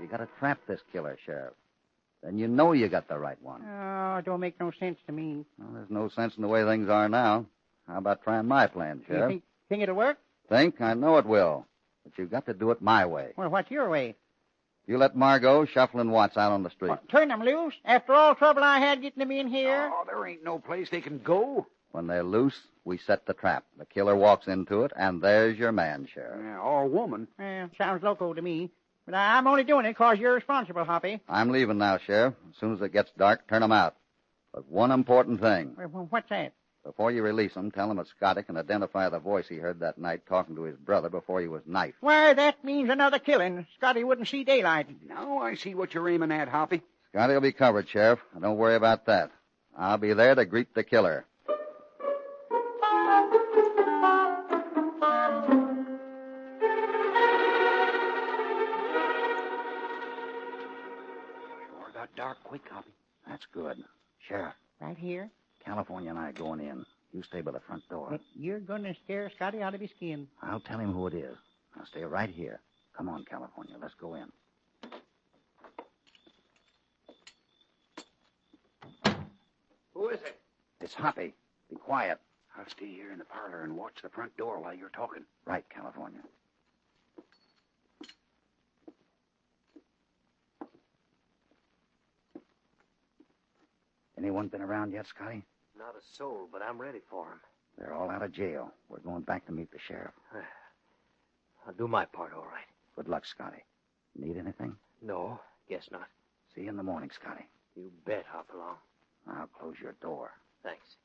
You got to trap this killer, Sheriff. Then you know you got the right one. Oh, it don't make no sense to me. Well, there's no sense in the way things are now. How about trying my plan, Sheriff? You think it'll work? Think? I know it will. But you've got to do it my way. Well, what's your way? You let Margot, Shuffle, and Watts out on the street. Well, turn them loose. After all trouble I had getting them in here. Oh, there ain't no place they can go. When they're loose, we set the trap. The killer walks into it, and there's your man, Sheriff. Yeah, all woman. Sounds loco to me. But I'm only doing it because you're responsible, Hoppy. I'm leaving now, Sheriff. As soon as it gets dark, turn 'em out. But one important thing. Well, what's that? Before you release him, tell him that Scotty can identify the voice he heard that night talking to his brother before he was knifed. Why, that means another killing. Scotty wouldn't see daylight. Now I see what you're aiming at, Hoppy. Scotty will be covered, Sheriff. Don't worry about that. I'll be there to greet the killer. Sure got dark quick, Hoppy. That's good. Sheriff, Right here? California and I are going in. You stay by the front door. But you're going to scare Scotty out of his skin. I'll tell him who it is. I'll stay right here. Come on, California. Let's go in. Who is it? It's Hoppy. Be quiet. I'll stay here in the parlor and watch the front door while you're talking. Right, California. Anyone been around yet, Scotty? Not a soul, but I'm ready for him. They're all out of jail. We're going back to meet the sheriff. I'll do my part all right. Good luck, Scotty. Need anything? No, guess not. See you in the morning, Scotty. You bet, Hopalong. I'll close your door. Thanks.